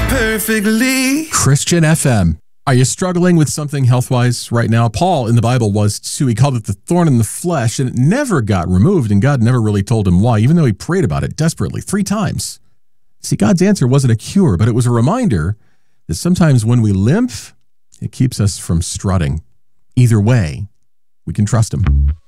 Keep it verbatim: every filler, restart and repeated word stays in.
perfectly. Christian F M. Are you struggling with something health-wise right now? Paul in the Bible was too. He called it the thorn in the flesh, and it never got removed, and God never really told him why, even though he prayed about it desperately three times. See, God's answer wasn't a cure, but it was a reminder that sometimes when we limp, it keeps us from strutting. Either way, we can trust him.